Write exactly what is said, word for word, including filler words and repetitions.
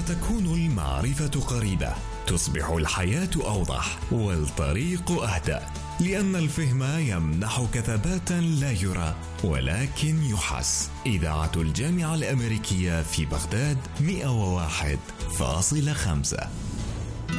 فتكون المعرفة قريبة، تصبح الحياة أوضح والطريق أهدأ، لأن الفهم يمنحك ثباتا لا يرى ولكن يحس. إذاعة الجامعة الأمريكية في بغداد مئة وواحد فاصلة خمسة.